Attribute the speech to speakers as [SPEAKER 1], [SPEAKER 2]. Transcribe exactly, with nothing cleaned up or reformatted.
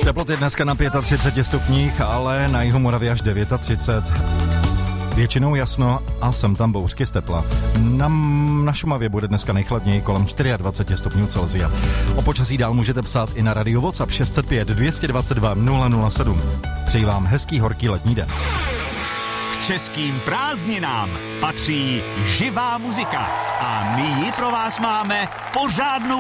[SPEAKER 1] Teploty dneska na třicet pět stupních, ale na jihu Moravy až třicet devět. Většinou jasno a sem tam bouřky z tepla. Na, na Šumavě bude dneska nejchladněji kolem dvacet čtyři stupňů Celsia. O počasí dál můžete psát i na radio WhatsApp šest set pět dvě dva dva nula nula sedm. Přeji vám hezký horký letní den.
[SPEAKER 2] K českým prázdninám patří živá muzika a my ji pro vás máme pořádnou